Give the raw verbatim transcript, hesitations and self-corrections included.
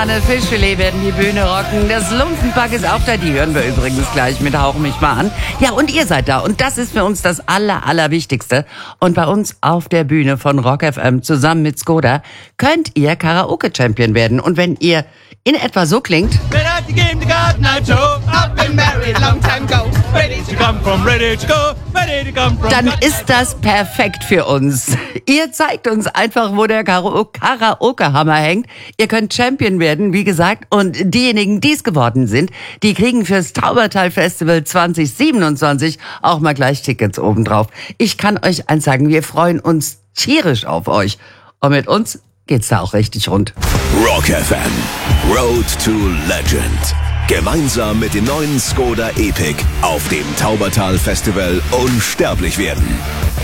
Arne Fischfilet werden die Bühne rocken. Das Lumpenpack ist auch da, die hören wir übrigens gleich mit Hauch mich mal an. Ja, und ihr seid da und das ist für uns das Aller, Allerwichtigste. Und bei uns auf der Bühne von Rock F M zusammen mit Skoda könnt ihr Karaoke-Champion werden. Und wenn ihr in etwa so klingt, dann ist das perfekt für uns. Ihr zeigt uns einfach, wo der Karaoke-Hammer hängt. Ihr könnt Champion werden, wie gesagt. Und diejenigen, die es geworden sind, die kriegen fürs Taubertal-Festival zwanzig siebenundzwanzig auch mal gleich Tickets obendrauf. Ich kann euch eins sagen, wir freuen uns tierisch auf euch. Und mit uns geht's da auch richtig rund. Rock F M, Road to Legend. Gemeinsam mit dem neuen Skoda Epic auf dem Taubertal Festival unsterblich werden.